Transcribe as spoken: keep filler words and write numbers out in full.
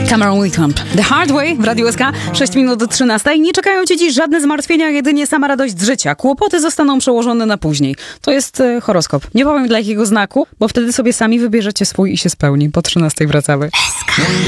Cameron Whitcomb. The Hard Way w Radiu S K, sześć minut do trzynastej. Nie czekają cię dziś żadne zmartwienia, jedynie sama radość z życia. Kłopoty zostaną przełożone na później. To jest e, horoskop. Nie powiem dla jakiego znaku, bo wtedy sobie sami wybierzecie swój i się spełni. Po trzynastej wracamy. S K.